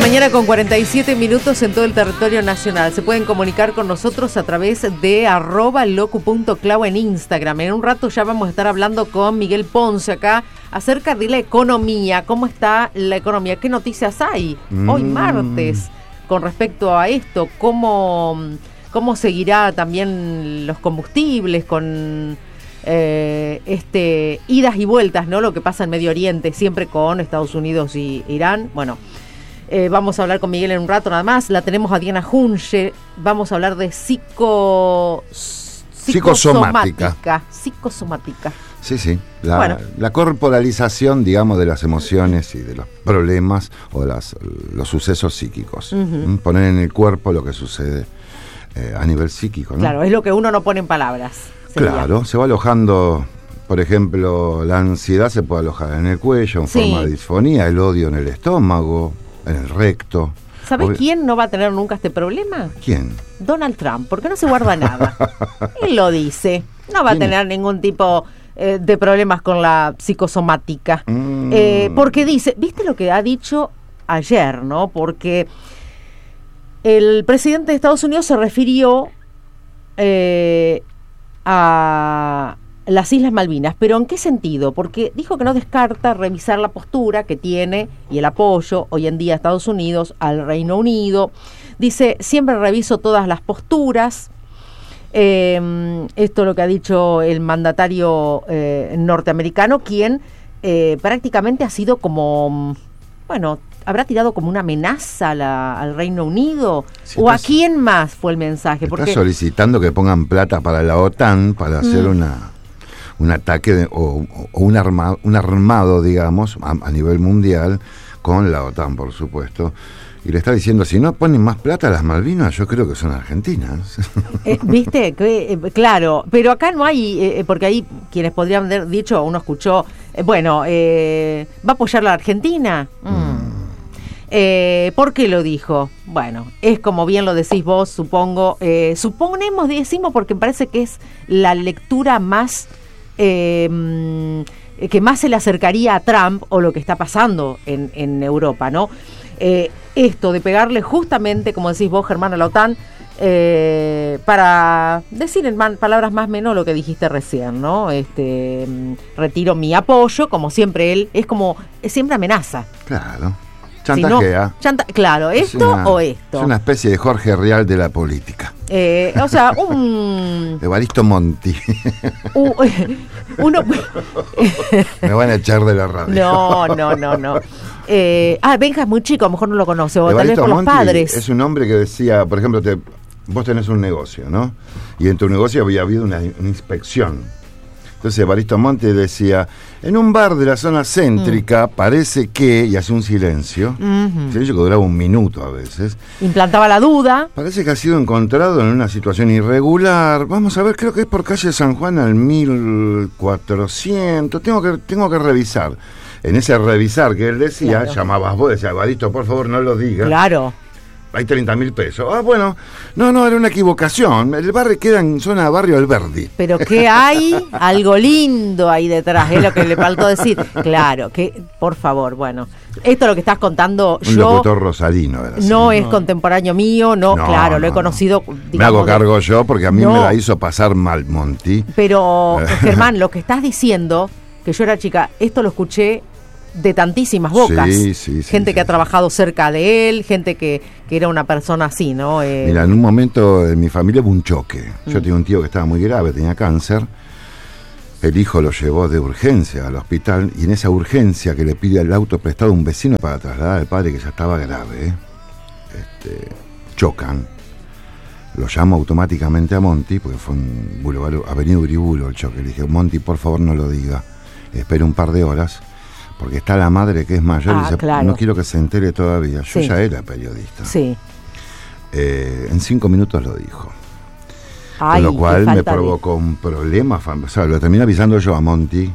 mañana con 47 minutos en todo el territorio nacional. Se pueden comunicar con nosotros a través de @locu.clau en Instagram. En un rato ya vamos a estar hablando con Miguel Ponce acá acerca de la economía. ¿Cómo está la economía? ¿Qué noticias hay hoy martes con respecto a esto? ¿Cómo seguirá también los combustibles con idas y vueltas, ¿no? Lo que pasa en Medio Oriente, siempre con Estados Unidos y Irán. Bueno, vamos a hablar con Miguel en un rato nada más. La tenemos a Diana Junge. Vamos a hablar de psicosomática. Sí. La corporalización, digamos, de las emociones y de los problemas o los sucesos psíquicos. Poner en el cuerpo lo que sucede a nivel psíquico, ¿no? Claro, es lo que uno no pone en palabras. Claro, se va alojando, por ejemplo, la ansiedad se puede alojar en el cuello en forma de disfonía, el odio en el estómago, en el recto. ¿Sabes quién no va a tener nunca este problema? ¿Quién? Donald Trump, porque no se guarda nada. Él lo dice. No va a tener ningún tipo de problemas con la psicosomática. Porque dice, ¿viste lo que ha dicho ayer, no? Porque el presidente de Estados Unidos se refirió a las Islas Malvinas, pero ¿en qué sentido? Porque dijo que no descarta revisar la postura que tiene y el apoyo hoy en día a Estados Unidos, al Reino Unido. Dice, siempre reviso todas las posturas. Esto es lo que ha dicho el mandatario norteamericano, quien prácticamente ha sido como, bueno, habrá tirado como una amenaza al Reino Unido, o a quién más fue el mensaje. Está solicitando que pongan plata para la OTAN para hacer un ataque o un armado, digamos, a nivel mundial con la OTAN, por supuesto. Y le está diciendo, si no ponen más plata a las Malvinas, yo creo que son argentinas. ¿Viste? Claro, pero acá no hay, porque ahí quienes podrían haber dicho, uno escuchó, ¿va a apoyar la Argentina? ¿Por qué lo dijo? Bueno, es como bien lo decís vos, supongo. Decimos porque parece que es la lectura más que más se le acercaría a Trump o lo que está pasando en Europa, ¿no? Esto de pegarle justamente, como decís vos, Germán, a la OTAN, para decir en palabras más o menos lo que dijiste recién, ¿no? Retiro mi apoyo, como siempre él, siempre amenaza. Claro. Chantajea. Claro, esto. Es una especie de Jorge Rial de la política. O sea, Evaristo Monti. Me van a echar de la radio. No. Benja es muy chico, a lo mejor no lo conoce, o Evaristo tal vez por Monti los padres. Es un hombre que decía, por ejemplo, vos tenés un negocio, ¿no? Y en tu negocio había habido una inspección. Entonces Evaristo Monti decía, en un bar de la zona céntrica parece que, y hace un silencio, silencio que duraba un minuto a veces. Implantaba la duda. Parece que ha sido encontrado en una situación irregular. Vamos a ver, creo que es por calle San Juan al 1400. Tengo que revisar. En ese revisar que él decía, claro. Llamabas vos, decía, Evaristo, por favor, no lo digas. Claro. Hay 30.000 pesos. Bueno, no, era una equivocación. El barrio queda en zona de Barrio Alberdi. Pero ¿qué hay? Algo lindo ahí detrás, es lo que le faltó decir. Claro, que por favor, bueno. Esto lo que estás contando un locutor rosarino. Era así. No es contemporáneo mío, claro, lo he conocido. Digamos, me hago cargo yo porque a mí me la hizo pasar mal Monti. Pero, Germán, lo que estás diciendo, que yo era chica, esto lo escuché de tantísimas bocas. Sí, gente que ha trabajado cerca de él, gente que era una persona así, ¿no? Mira, en un momento en mi familia hubo un choque. Yo tenía un tío que estaba muy grave, tenía cáncer. El hijo lo llevó de urgencia al hospital y en esa urgencia que le pide el auto prestado a un vecino para trasladar al padre que ya estaba grave, chocan. Lo llamo automáticamente a Monti, porque fue en Avenida Uribulo el choque. Le dije, Monti, por favor no lo diga, espere un par de horas. Porque está la madre que es mayor y dice, claro. No quiero que se entere todavía. Yo ya era periodista. Sí. En 5 minutos lo dijo. Con lo cual me provocó un problema. O sea, lo terminé avisando yo a Monti.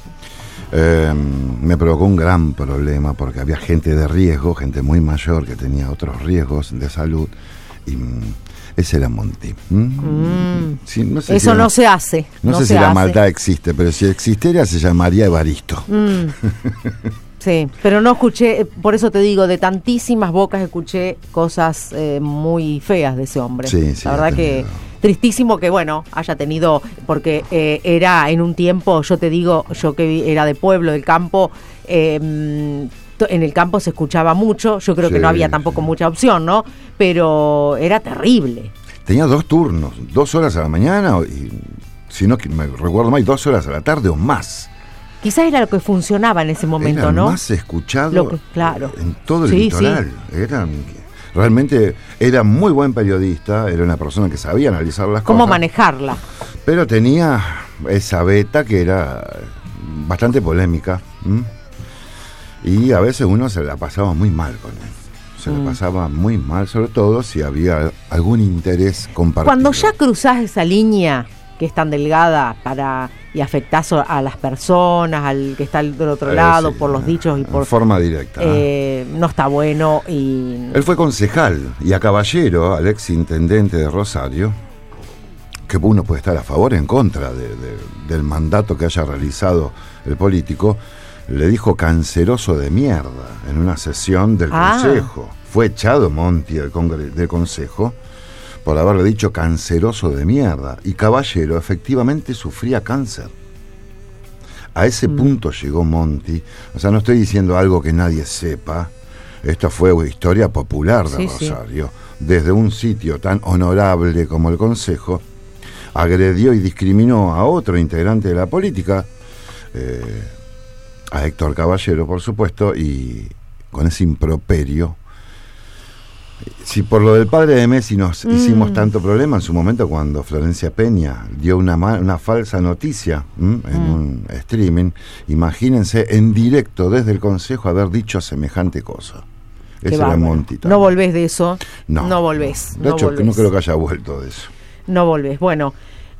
Me provocó un gran problema porque había gente de riesgo, gente muy mayor que tenía otros riesgos de salud. Y ese era Monti. Sí, no sé eso no se hace. No sé si la maldad existe, pero si existiera se llamaría Evaristo. Sí, pero no escuché, por eso te digo, de tantísimas bocas escuché cosas muy feas de ese hombre. Sí, la verdad que tristísimo que, bueno, haya tenido, porque era en un tiempo, yo te digo, yo que era de pueblo, del campo, en el campo se escuchaba mucho, yo creo que no había tampoco mucha opción, ¿no? Pero era terrible. Tenía 2 turnos, 2 horas a la mañana y, si no me recuerdo mal, 2 horas a la tarde o más. Quizás era lo que funcionaba en ese momento, era ¿no? Más escuchado claro. en todo el litoral. Sí. Realmente era muy buen periodista, era una persona que sabía analizar las cosas. ¿Cómo manejarla? Pero tenía esa beta que era bastante polémica. Y a veces uno se la pasaba muy mal con él. Se la pasaba muy mal, sobre todo si había algún interés compartido. Cuando ya cruzás esa línea que es tan delgada y afectás a las personas, al que está del otro lado, por los dichos y por forma directa. No está bueno. Él fue concejal y a Caballero, al ex intendente de Rosario, que uno puede estar a favor o en contra del mandato que haya realizado el político, le dijo canceroso de mierda en una sesión del consejo. Fue echado Monti del consejo por haberle dicho canceroso de mierda. Y Caballero efectivamente sufría cáncer. A ese punto llegó Monti. O sea, no estoy diciendo algo que nadie sepa. Esto fue una historia popular de Rosario. Sí. Desde un sitio tan honorable como el Consejo, agredió y discriminó a otro integrante de la política, a Héctor Caballero, por supuesto, y con ese improperio. Si por lo del padre de Messi nos hicimos tanto problema en su momento cuando Florencia Peña dio una falsa noticia en un streaming, imagínense en directo desde el Consejo haber dicho semejante cosa. Ese era Monti. No volvés de eso. No volvés. De hecho, no creo que haya vuelto de eso. No volvés. Bueno,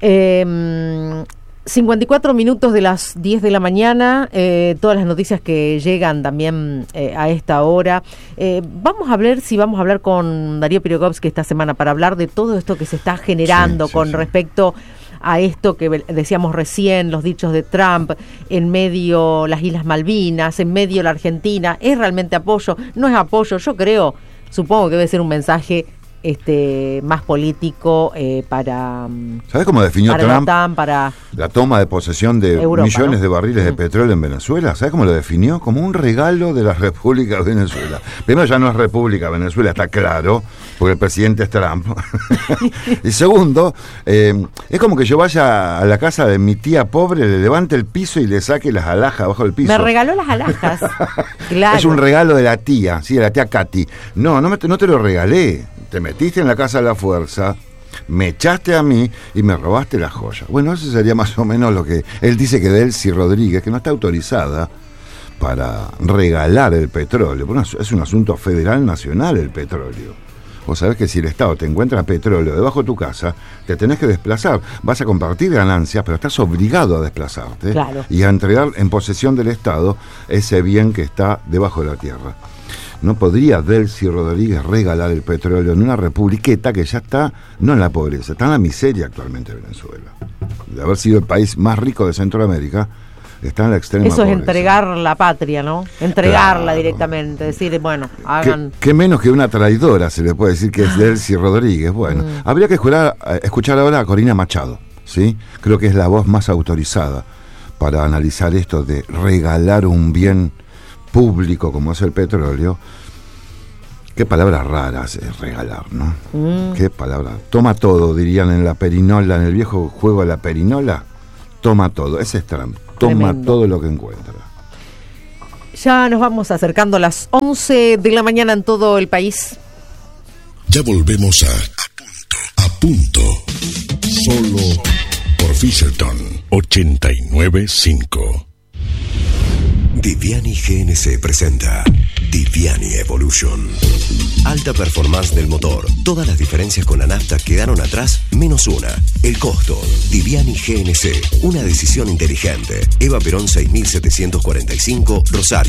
54 minutos de las 10 de la mañana, todas las noticias que llegan también a esta hora. Vamos a hablar con Darío Pirogovsky esta semana para hablar de todo esto que se está generando respecto a esto que decíamos recién, los dichos de Trump, en medio las Islas Malvinas, en medio la Argentina. ¿Es realmente apoyo? ¿No es apoyo? Yo supongo que debe ser un mensaje más político para... ¿Sabes cómo definió para Trump la OTAN, para la toma de posesión de Europa, millones de barriles de petróleo en Venezuela? ¿Sabes cómo lo definió? Como un regalo de la República de Venezuela. Primero, ya no es República Venezuela, está claro, porque el presidente es Trump. Y segundo, es como que yo vaya a la casa de mi tía pobre, le levante el piso y le saque las alhajas abajo del piso. Me regaló las alhajas. Claro. Es un regalo de la tía, de la tía Katy. No te lo regalé. Te metiste en la casa de la fuerza, me echaste a mí y me robaste la joya. Bueno, eso sería más o menos lo que él dice que Delcy Rodríguez, que no está autorizada para regalar el petróleo. Bueno, es un asunto federal nacional el petróleo. Vos sabés que si el Estado te encuentra petróleo debajo de tu casa, te tenés que desplazar. Vas a compartir ganancias, pero estás obligado a desplazarte y a entregar en posesión del Estado ese bien que está debajo de la tierra. No podría Delcy Rodríguez regalar el petróleo en una republiqueta que ya está, no en la pobreza, está en la miseria actualmente Venezuela. De haber sido el país más rico de Centroamérica, está en la extrema pobreza. Eso es entregar la patria, ¿no? Entregarla directamente, decir, bueno, hagan... ¿Qué menos que una traidora se le puede decir que es Delcy Rodríguez? Bueno, habría que escuchar ahora a Corina Machado, ¿sí? Creo que es la voz más autorizada para analizar esto de regalar un bien público como es el petróleo. Qué palabras raras es regalar, ¿no? Qué palabra. Toma todo, dirían en la perinola, en el viejo juego de la perinola. Toma todo, ese es Trump. Toma todo lo que encuentra. Ya nos vamos acercando a las 11 de la mañana en todo el país. Ya volvemos a punto. Solo por Fisherton 89.5. Viviani GNC presenta Viviani Evolution. Alta performance del motor. Todas las diferencias con la nafta quedaron atrás, menos una. El costo. Viviani GNC. Una decisión inteligente. Eva Perón 6745, Rosario.